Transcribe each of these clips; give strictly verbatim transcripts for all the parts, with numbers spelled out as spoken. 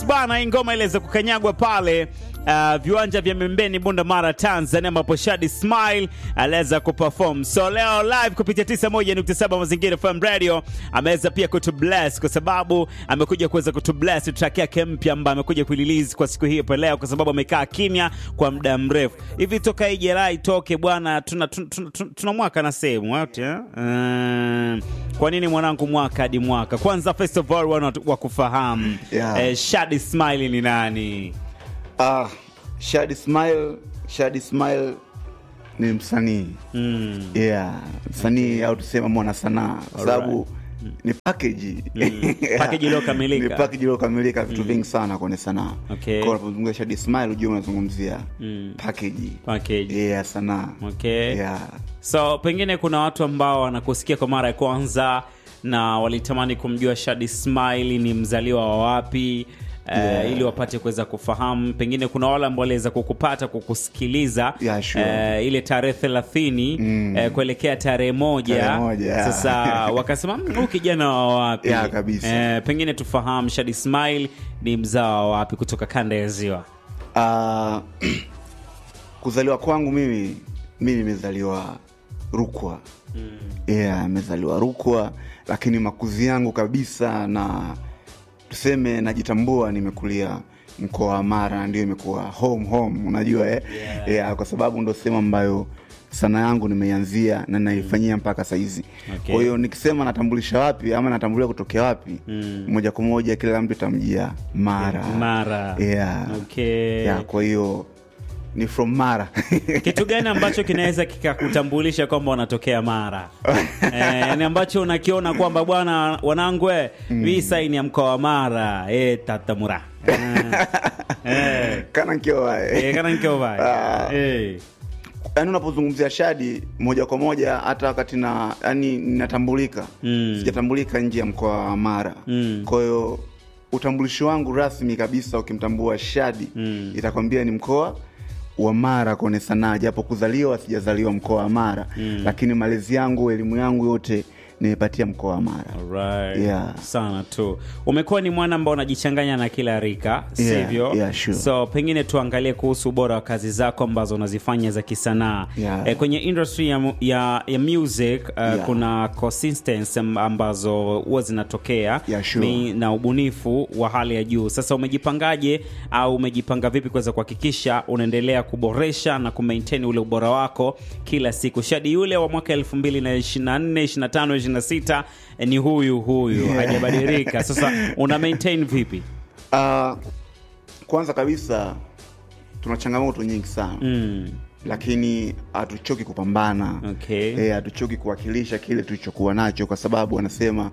bana, ngoma ileza kukanyagwa pale Uh, viwanja vya Mbembeni Bunda Mara Tanzania, ambapo Shady Smile aliweza kuperform. So leo live kupitia tisa moja nukta saba Mazingira F M Radio ameweza pia kutubless, kwa sababu amekuja kuweza kutubless track yake mpya ambayo amekuja kurelease kwa siku hii leo, kwa sababu amekaa kimya kwa muda mrefu. Hivi toka hii Julai itoke bwana, tuna, tuna, tuna, tuna, tuna mwaka na sehemu wote eh? Uh, kwa nini mwanangu mwaka hadi mwaka? Kwanza first of all wana wakufahamu yeah. eh, Shady Smile ni nani? Ah, Shady Smile, Shady Smile ni msanii. Mm. Yeah, msanii au tuseme mwana sanaa, kwa sababu ni package. Mm. Package iliyo kamilika. Ni package iliyo kamilika, vitu vingi sana kwenye sanaa. Okay. Kwa unapozungumzia Shady Smile unajua unazungumzia mm. package. Package. Yeah, sanaa. Okay. Yeah. So pengine kuna watu ambao wanakusikia kwa mara ya kwanza na walitamani kumjua Shady Smile ni mzaliwa wa wapi. Yeah. Uh, ili wapate kuweza kufahamu. Pengine kuna wale ambao waliweza kukupata kukusikiliza yeah, sure. uh, ile tarehe thelathini mm. uh, kuelekea tarehe moja, tarehe moja yeah. Sasa wakasema huyu kijana wa wapi? Yeah, kabisa. Uh, pengine tufahamu Shady Smile ni mzao wa wapi kutoka kanda ya Ziwa? Uh, kuzaliwa kwangu mimi mimi nimezaliwa Rukwa. Mm. Yeah, nimezaliwa Rukwa, lakini makuzi yangu kabisa na tuseme najitambua nimekulia mkoa wa Mara, ndio imekuwa home home, unajua eh yeah. Yeah, kwa sababu ndio sema ambayo sana yangu nimeianzia na naifanyia mpaka saizi. Okay. Kwa hiyo nikisema natambulisha wapi ama natambulia kutokea wapi, mm. moja kwa moja kila mtu tamjia Mara. Mara. Yeah. Okay. Yeah, kwa hiyo ni from Mara. Kitu gani ambacho kinaweza kikakutambulisha kwamba unatokea Mara? Eh, ni ambacho unakiona kwamba bwana wanangu eh mm. visa ni mkoa wa Mara, eh tatamura. Eh. Kana nkioa. Eh, kana nkioa. Eh. Yaani unapozungumzia Shady moja kwa moja hata wakati na yani ninatambulika. Mm. Sijatambulika nje ya mkoa wa Mara. Mm. Kwa hiyo utambulisho wangu rasmi kabisa ukimtambua Shady mm. itakwambia ni mkoa wa Mara kwenye sanaa, japo kuzaliwa sijazaliwa mkoa wa Mara. Mm. Lakini malezi yangu, elimu yangu yote nimepatia mkoa wa Mara. Alright. Yeah. Sana tu. Umekuwa ni mwana ambao unajichanganya na kila rika, sivyo? Yeah, yeah, sure. So pengine tuangalie kuhusu ubora wa kazi zako ambazo unazifanya za kisanaa. Yeah. Eh, kwenye industry ya ya, ya music uh, yeah. kuna consistency ambazo huwa zinatokea yeah, sure. na ubunifu wa hali ya juu. Sasa umejipangaje au umejipanga vipi kuweza kuhakikisha unaendelea kuboresha na kumaintain ule ubora wako kila siku? Shady yule wa mwaka elfu mbili na ishirini na nne, ishirini na tano, ishirini na sita ni huyu huyu, yeah. hajabadilika. Sasa una maintain vipi? Uh, kwanza kabisa tuna changamoto nyingi sana. Mm. Lakini hatuchoki kupambana. Okay. Eh, hatuchoki kuwakilisha kile tulichokuwa nacho, kwa sababu wanasema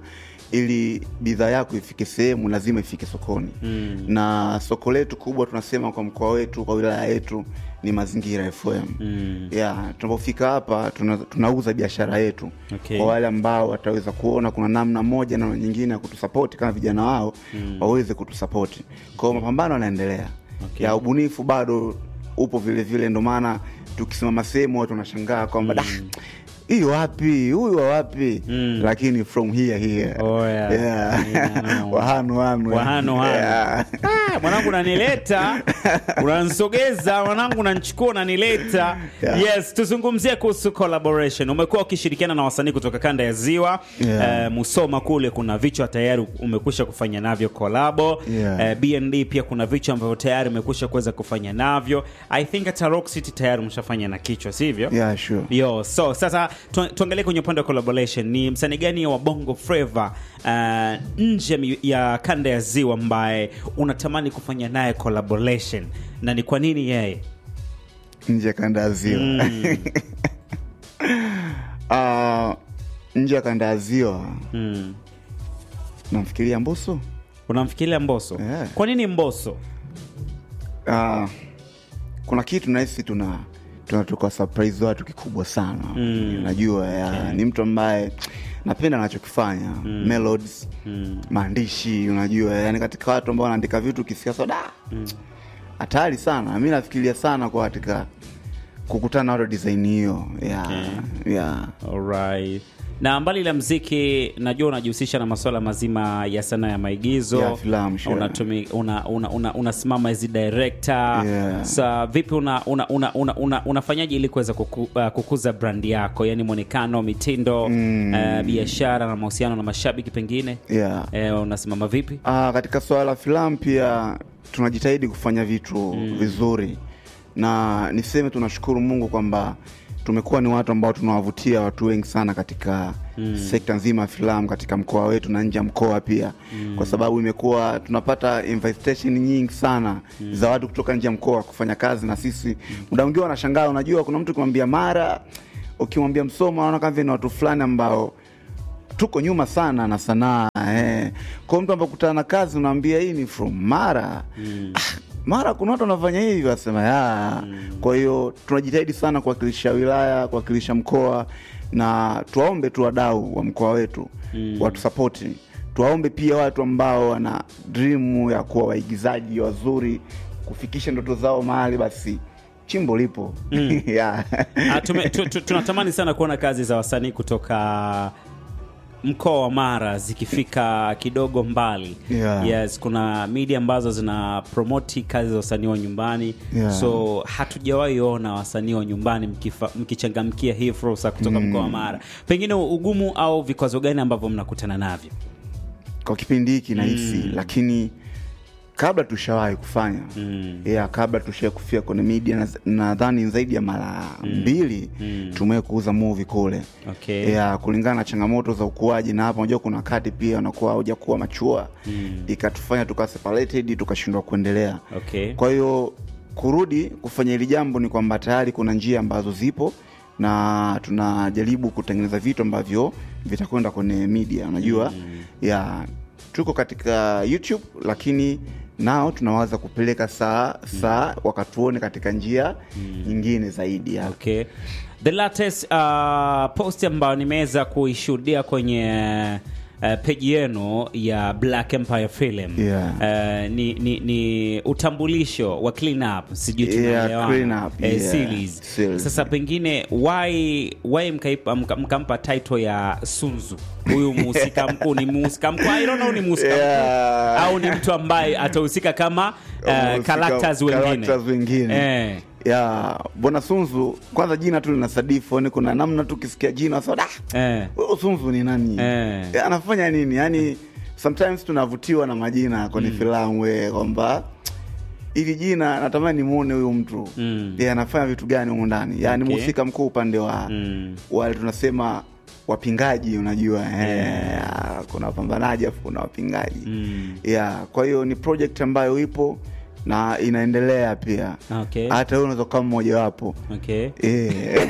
ili bidhaa yako ifike sehemu lazima ifike sokoni. Mm. Na soko letu kubwa tunasema kwa mkoa wetu, kwa wilaya yetu ni Mazingira F M. Mm. Yeah, tunapofika hapa tuna, tunauza biashara yetu. Okay. Kwa wale ambao wataweza kuona kuna namna moja na nyingine ya kutusupport kama vijana wao, mm. waweze kutusupport. Kwa hiyo mapambano yanaendelea. Okay. Ya ubunifu bado upo vile vile, ndio maana tukisimama sehemu watu wanashangaa kwamba mm. hiyo wapi, huyu wa wapi, mm. lakini from here here. Oh yeah. Yeah. Yeah. Wahanu wahanu. Wahanu wahanu. Yeah. Ah, mwanangu unanileta, unanisogeza, mwanangu unanichukua unanileta. Yeah. Yes, tuzungumzie kuhusu collaboration. Umekuwa ukishirikiana na wasanii kutoka kanda ya Ziwa. Yeah. Uh, Musoma kule kuna vichwa tayari umekwisha kufanya navyo collabo. Yeah. Uh, B N D pia kuna vichwa ambavyo tayari umekwisha kuweza kufanya navyo. I think at Rock City tayari umeshafanya na kichwa, sivyo? Yeah, sure. Yo, so sasa tu, tuangalie kwenye upande wa collaboration. Ni msanii gani wa Bongo Flava uh, nje ya kanda ya Ziwa ambaye unatamani kufanya naye collaboration, na ni kwa nini yeye? Nje ya kanda ya Ziwa. Mm. uh, nje ya kanda ya Ziwa. Mm. Namfikiria Mbosso. Unamfikiria Mbosso? Yeah. Kwa nini Mbosso? Uh, kuna kitu nahisi tuna tunatoka surprise watu kikubwa sana. Mm. Unajua ya, okay. Ni mtu ambaye napenda anachokifanya. Mm. Melodies, mm. maandishi, unajua yani katika watu ambao wanaandika vitu kisikia soda. Mm. Hatari sana. Mimi nafikiria sana kwa katika kukutana na design hiyo. Yeah. Okay. Yeah. Alright. Na mbali la muziki, najua unajihusisha na masuala mazima ya sanaa ya maigizo, ya filamu, sure. Unatumi una una una unasimama as director. Yeah. Sa vipi una una una, una, una unafanyaje ili kuweza kuku, uh, kukuza brand yako, yani muonekano, mitindo, mm. uh, biashara na mahusiano na mashabiki pengine? Yeah. Uh, unasimama vipi? Ah, katika swala la filamu pia tunajitahidi kufanya vitu mm. vizuri. Na niseme tunashukuru Mungu kwamba tumekuwa ni watu ambao tunawavutia watu wengi sana katika mm. sekta nzima ya filamu katika mkoa wetu na nje ya mkoa pia. Mm. Kwa sababu imekuwa tunapata invitation nyingi sana mm. za watu kutoka nje ya mkoa kufanya kazi na sisi. Mm. Muda mwingine wanashangaa, unajua kuna mtu kumwambia Mara, ukimwambia Msoma anaona kama vile watu fulani ambao tuko nyuma sana na sanaa. Eh. Kwa mtu ambaye kutana na kazi unaambia hii ni from Mara. Mm. Mara kuna watu wanafanya hivi wasema ya. Mm. Kwa hiyo tunajitahidi sana kuwakilisha wilaya, kuwakilisha mkoa, na tuwaombe tu wadau wa mkoa wetu mm. watu support. Tuwaombe pia watu ambao wana dream ya kuwa waigizaji wazuri, kufikisha ndoto zao mahali, basi chimbo lipo. Mm. Yeah. Tunatamani sana kuona kazi za wasanii kutoka mkoa wa Mara zikifika kidogo mbali. Yeah. Yes, kuna media ambazo zina promote kazi za wasanii wa nyumbani. Yeah. So hatujawahi ona wasanii wa nyumbani mkichangamkia hii fursa kutoka mm. mkoa wa Mara. Pengine ugumu au vikwazo gani ambavyo mnakutana navyo kwa kipindi hiki nahisi? Mm. Lakini kabla tushawahi kufanya mm. yeah, kabla tushawahi kufia kwenye media, nadhani na zaidi ya mara mm. mbili mm. tumewahi kuuza movie kule. Okay. Yeah, kulingana na changamoto za ukuaji, na hapo unajua kuna kati pia unakuwa hujakuwa machua mm. ikatufanya tuka separated, tukashindwa kuendelea. Okay. Kwa hiyo kurudi kufanya hili jambo ni kwamba tayari kuna njia ambazo zipo na tunajaribu kutengeneza vitu ambavyo vitakwenda kwenye media, unajua. Mm. Yeah, tuko katika YouTube, lakini nao tunawaza kupeleka saa saa mm. wakatuone katika njia mm. nyingine zaidi ya. Okay. The latest uh, post ambayo nimeweza kuishuhudia kwenye uh, page yenu ya Black Empire Film. Yeah. Uh, ni, ni, ni utambulisho wa Clean Up, sijui tunaelewa. Yeah, uh, yeah. series. series. Sasa pengine why why mkaipa mkampa title ya Sunzu? Huyu muhusika mkuu ni muhusika mkuu, I don't know ni muhusika mkuu yeah. au ni mtu ambaye atahusika kama uh, characters wengine. Characters wengine. Eh. Ya, Bwana Sunzu, kwanza jina tu lina sadifu, ni kuna namna tu kisikia jina sasa da. Eh. Wewe Sunzu ni nani? Eh. Ya, anafanya nini? Yaani sometimes tunavutiwa na majina kwenye mm. filamu wewe kwamba ili jina natamani muone huyu mtu. Mm. Yeye anafanya vitu gani huko ndani? Yaani okay. Mhusika mkuu upande wa mm. wale tunasema wapingaji, unajua yeah. eh, kuna wapambanaji afu kuna wapingaji. Mm. Yeah, kwa hiyo ni project ambayo ipo na inaendelea pia. Okay. Hata wewe unaweza kama mmoja wapo. Okay. Eh.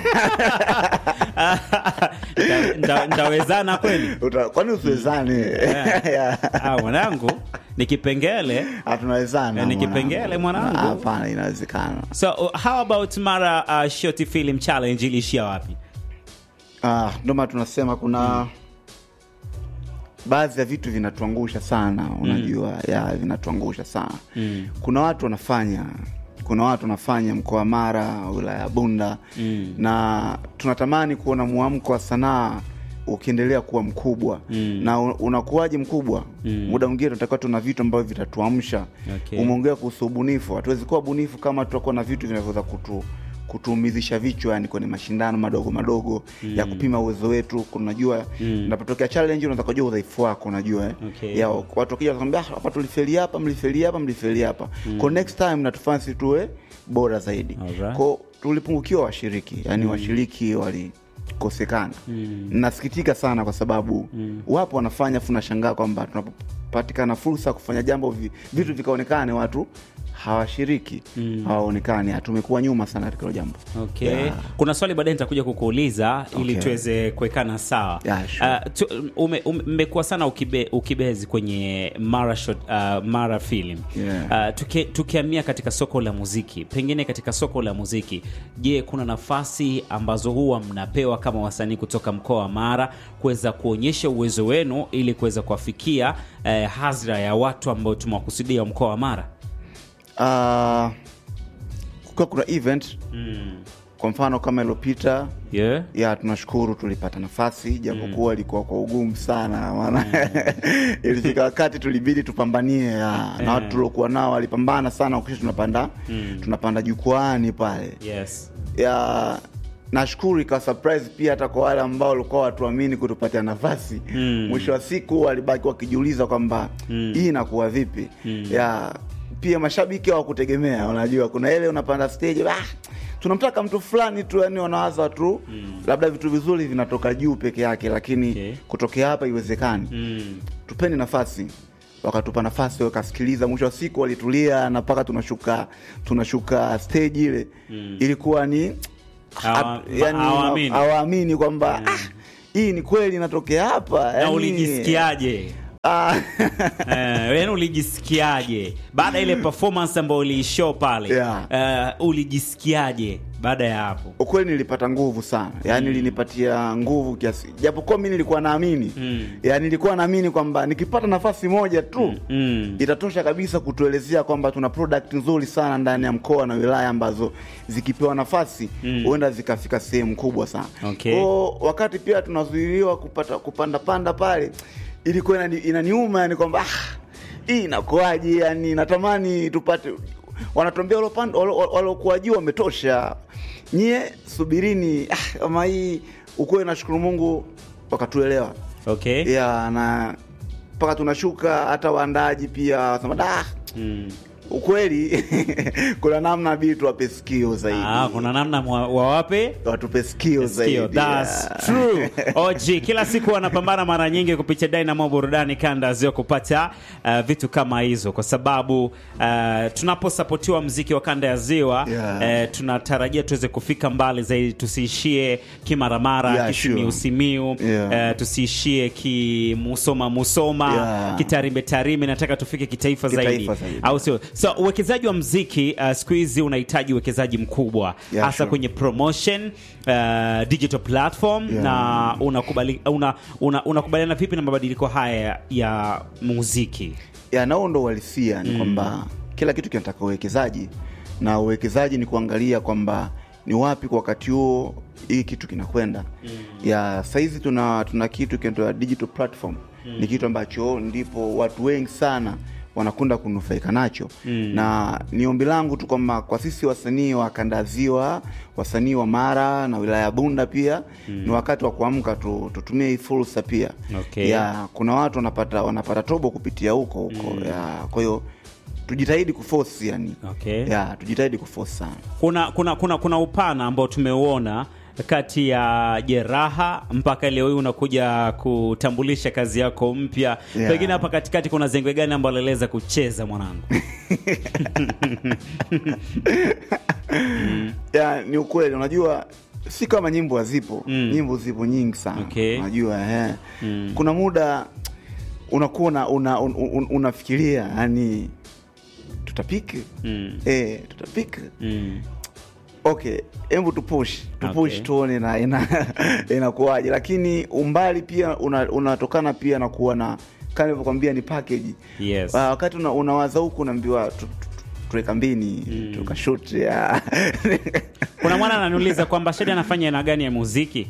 Ndawezana kweli? Kwani usiwezane? Yeah. Yeah. Ah, mwanangu ni kipengele. Hatunawezana. Ni kipengele mwanangu. Hapana, inawezekana. So uh, how about Mara uh, Short Film Challenge ilishia wapi? Ah, ndio maana tunasema kuna mm. baadhi ya vitu vinatuangusha sana, unajua. Mm. Ya vinatuangusha sana. Mm. Kuna watu wanafanya, kuna watu wanafanya mkoa wa Mara, wilaya ya Bunda. Mm. Na tunatamani kuona muamko wa sanaa ukiendelea kuwa mkubwa. Mm. Na unakuaje mkubwa? Mm. Muda mwingine tunataka tuna vitu ambavyo vitatuamsha. Okay. Umeongea kuhusu ubunifu. Hatuwezi kuwa bunifu kama tutakuwa na vitu vinavyoweza kutu kutumizisha vichwa, yani kwenye mashindano madogo madogo mm. ya kupima uwezo wetu. Unajua mm. unapotokea challenge unataka kujua udhaifu wako, unajua eh. Okay. Ya watu wakija wanakuambia hapa tulifeli hapa, mlifeli hapa, mlifeli hapa. Mm. Kwa next time natufanye tuwe bora zaidi. Right. Kwa tulipungukiwa washiriki, yani mm. washiriki walikosekana. Mm. Nasikitika sana kwa sababu mm. wapo wanafanya, funa shangaa kwamba tunapopatikana fursa kufanya jambo vitu vikaonekane watu hawashiriki, mm. hawaonekani. Tumekuwa nyuma sana katika jambo. Okay. Yeah. Kuna swali baadaye nitakuja kukuuliza ili okay. tuweze kuwekana sawa. Yeah, sure. Uh, tu, ume, umekuwa sana ukibe, ukibezi kwenye Mara short, uh, Mara Film. Yeah. Uh, tuki, tukiamia katika soko la muziki. Pengine katika soko la muziki, je, kuna nafasi ambazo huwa mnapewa kama wasanii kutoka mkoa wa Mara kuweza kuonyesha uwezo wenu ili kuweza kuwafikia uh, hazira ya watu ambao tumewakusudia mkoa wa Mara? Uh, kwa kuna event mm. kwa mfano kama ilopita, yeah, ya tunashukuru tulipata nafasi japokuwa mm. ilikuwa kwa ugumu sana maana mm. ilifika wakati tulibidi tupambanie ya, mm. na watu tuliokuwa nao walipambana sana kisha tunapanda mm. tunapanda jukwaani pale. Yes. Ya nashukuru ika surprise pia hata kwa wale ambao walikuwa watuamini kutupatia nafasi. Mm. Mwisho wa siku walibaki wakijiuliza kwamba mm. hii inakuwa vipi. Mm. Ya pia mashabiki hawakutegemea, unajua kuna ile unapanda stage ah tunamtaka mtu fulani tu, yani wanawaza tu mm. labda vitu vizuri vinatoka juu peke yake, lakini okay. kutokea hapa iwezekani. Mm. Tupeni nafasi. Wakatupa nafasi wakasikiliza, mwisho wa siku walitulia na paka tunashuka tunashuka stage ile. Mm. Ilikuwa ni Awa, yani hawaamini hawaamini kwamba mm. ah hii ni kweli inatokea hapa. Na yani, ulijisikiaje? Ah eh, wewe ulijisikiaje baada ile performance ambayo ulishow pale? Yeah. Uh, ulijisikiaje baada ya hapo? Ukweli nilipata nguvu sana. Yaani nilinipatia mm. nguvu kiasi. Japokuwa mimi nilikuwa naamini. Mm. Yaani nilikuwa naamini kwamba nikipata nafasi moja tu mm. Mm. itatosha kabisa kutuelezea kwamba tuna product nzuri sana ndani ya mkoa na wilaya ambazo zikipewa nafasi huenda mm. zikafika sehemu kubwa sana. Okay. Kwa wakati pia tunazuiliwa kupata kupanda panda pale, ilikuwa inaniuma yani kwamba ah, hii inakuaje, yani natamani tupate. Wanatuambia walokuwa juu wametosha, nyie subirini ah, kama hii ukoe. Nashukuru Mungu wakatuelewa. Okay. Ya na paka tunashuka hata waandaji pia wasema da mm. ukweli kuna namna bitu wape sikio zaidi. Ah, kuna namna wawape watupe sikio zaidi. That's yeah. true. O G kila siku wanapambana mara nyingi kupitia Dynamo Burudani Kanda Ziwa kupata uh, vitu kama hizo, kwa sababu uh, tunaposapotiwa muziki wa Kanda ya Ziwa yeah. uh, tunatarajia tuweze kufika mbali zaidi, tusiishie kimaramara yeah, kisimiu sure. simiu yeah. uh, tusiishie kimusoma musoma yeah. kitarimbe tarime, nataka tufike kitaifa, kitaifa zaidi, zaidi. Au sio? So uwekezaji wa muziki uh, siku hizi unahitaji uwekezaji mkubwa yeah, hasa sure. kwenye promotion, uh, digital platform yeah. na unakubali una unakubaliana una vipi na mabadiliko haya ya muziki? Ya nao ndo walisia ni mm. kwamba kila kitu kinataka uwekezaji, na uwekezaji ni kuangalia kwamba ni wapi kwa wakati huo hii kitu kinakwenda. Mm. Ya saizi tuna tuna kitu kinaitwa digital platform. Mm. Ni kitu ambacho ndipo watu wengi sana wanakunda kunufaika nacho. Mm. Na ni ombi langu tu kwamba kwa sisi wasanii wa Kanda Ziwa, wasanii wa Mara na wilaya Bunda pia mm. ni wakati wa kuamka tu, tutumie hii fursa pia. Okay. Ya kuna watu wanapata wanapata tobo kupitia huko huko. Mm. Ya kwa hiyo tujitahidi kuforce yani. Okay. Ya tujitahidi kuforce sana. Kuna kuna kuna kuna upana ambao tumeuona kati ya Jeraha mpaka leo hii unakuja kutambulisha kazi yako mpya. Yeah. Pengine hapa katikati kuna zengwe gani ambalo leleza kucheza mwanangu? mm. Ya ni ukweli, unajua si kama nyimbo hazipo. Mm. Nyimbo zipo nyingi sana. Okay. Unajua eh. Mm. Kuna muda unakuwa una, una, un, unafikiria yani tutapike. Mm. Eh tutapike. Mm. Okay, hebu tupush, tupush okay. tuone na ina inakuaje, lakini umbali pia unatokana una pia na kuwa na kama nilivyokuambia ni package. Yes. Uh, wakati una, unawaza huko unaambiwa tuweka mbini mm. tukashoot ya. Kuna mwana ananiuliza kwamba Shady anafanya aina gani ya muziki?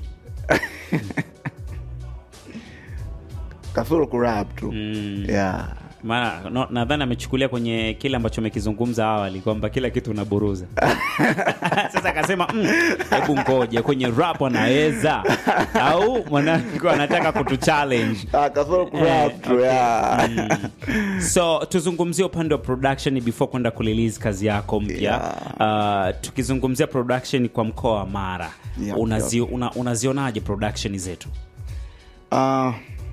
Kasoro kurap tu. Mm. Yeah. Maana no, nadhani amechukulia kwenye kile ambacho umekizungumza awali kwamba kila kitu unaburuza. Sasa akasema mm, hebu ngoje kwenye rap anaweza au mwanangu anataka kutu challenge. Ah, kasoro kurap tu ya. Mm. So tuzungumzie upande wa production before kwenda kurelease kazi yako mpya. Yeah. Uh, tukizungumzia production kwa mkoa wa Mara. Yeah, unazi, yeah. una, unazionaje production zetu? Ah uh,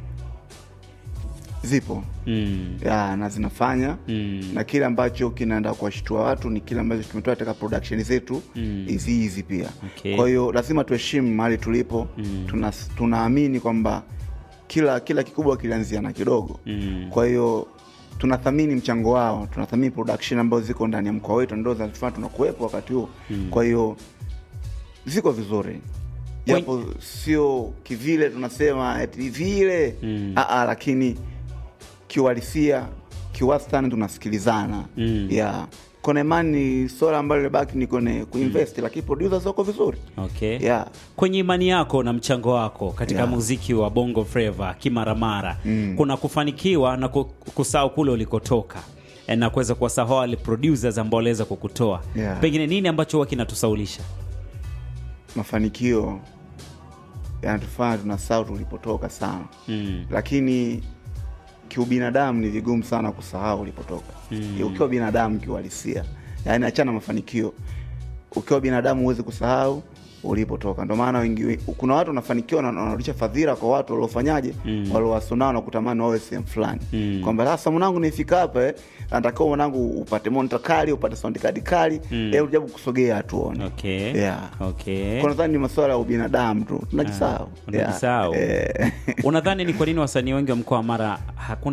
zipo mm. ya na zinafanya mm. na kile ambacho kinaenda kuwashtua watu ni kile ambacho tumetoa katika production zetu hizi mm. hizi pia. Okay. Kwa hiyo lazima tuheshimu mahali tulipo. Mm. Tuna tunaamini kwamba kila kila kikubwa kilianzia na kidogo. Mm. Kwa hiyo tunathamini mchango wao, tunathamini production ambazo ziko ndani ya mkoa wetu ndio zinatufanya tunakuepo wakati huo. Mm. Kwa hiyo ziko vizuri. Japo sio kivile tunasema eti vile mm. a a lakini kiuhalisia kiwastani tunasikilizana. Mm. Ya kona imani swala ambalo libaki ni kone kuinvest mm. lakini producers wako vizuri. Okay. Yeah. Kwenye imani yako na mchango wako katika yeah. muziki wa Bongo Flava kimaramara mm. kuna kufanikiwa na kusahau kule ulikotoka na kuweza kuwasahau wale producers ambao waliweza kukutoa. Yeah. Pengine nini ambacho huwa kinatusaulisha? Mafanikio yanatufanya tunasahau tulipotoka sana. Mm. Lakini kiubinadamu ni vigumu sana kusahau ulipotoka. Mm. Ukiwa binadamu kiuhalisia, yaani achana mafanikio. Ukiwa binadamu huwezi kusahau ulipotoka. Ndio maana wengi kuna watu wanafanikiwa na wanarudisha fadhila kwa watu waliofanyaje, mm. waliowasonao na kutamani wawe sehemu fulani. Mm. Kwamba sasa mwanangu nifika hapa eh, nataka mwanangu upate monitor kali, upate sound card kali, mm. eh ujaribu kusogea tuone. Okay. Yeah. Okay. Kwa nadhani ni masuala ya ubinadamu tu. Tunajisahau. Tunajisahau. Yeah. Unadhani ni kwa nini wasanii wengi wa mkoa wa Mara hakuna